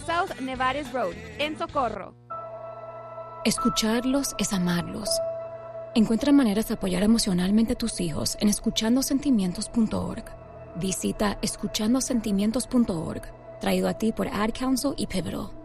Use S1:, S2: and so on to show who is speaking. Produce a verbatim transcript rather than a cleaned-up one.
S1: South Nevares Road, en Socorro.
S2: Escucharlos es amarlos. Encuentra maneras de apoyar emocionalmente a tus hijos en escuchando sentimientos punto org. Visita escuchando sentimientos punto org, traído a ti por Ad Council y Pivotal.